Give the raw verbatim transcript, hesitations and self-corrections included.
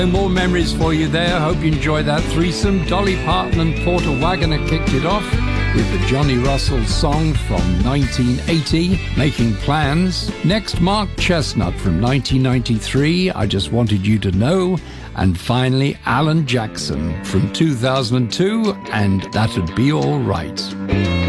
More memories for you there. Hope you enjoyed that threesome. Dolly Parton and Porter Wagoner kicked it off with the Johnny Russell song from nineteen eighty, Making Plans. Next, Mark Chestnut from nineteen ninety-three, I Just Wanted You to Know. And finally, Alan Jackson from two thousand two, and That'd Be All Right.